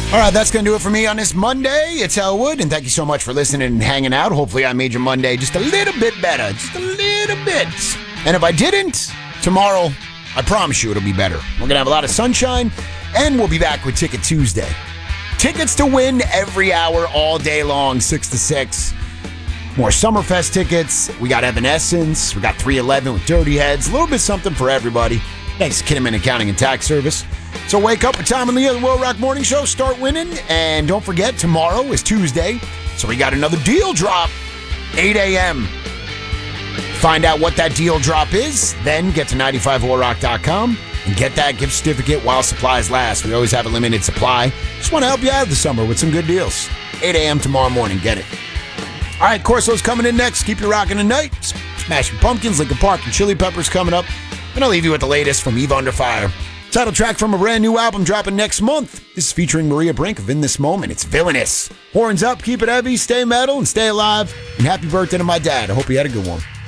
All right, that's going to do it for me on this Monday. It's Elwood, and thank you so much for listening and hanging out. Hopefully I made your Monday just a little bit better. Just a little bit. And if I didn't, tomorrow, I promise you it'll be better. We're going to have a lot of sunshine, and we'll be back with Ticket Tuesday. Tickets to win every hour, all day long, 6 to 6. More Summerfest tickets. We got Evanescence. We got 311 with Dirty Heads. A little bit something for everybody. Thanks to Kinnaman Accounting and Tax Service. So wake up with Tom and Leah, the Will Rock Morning Show. Start winning. And don't forget, tomorrow is Tuesday. So we got another deal drop, 8 a.m. Find out what that deal drop is. Then get to 95WillRock.com and get that gift certificate while supplies last. We always have a limited supply. Just want to help you out this summer with some good deals. 8 a.m. tomorrow morning. Get it. All right, Corso's coming in next. Keep you rocking tonight. Smashing Pumpkins, Linkin Park, and Chili Peppers coming up. And I'll leave you with the latest from Eve Under Fire. Title track from a brand new album dropping next month. This is featuring Maria Brink of In This Moment. It's Villainous. Horns up, keep it heavy, stay metal, and stay alive. And happy birthday to my dad. I hope he had a good one.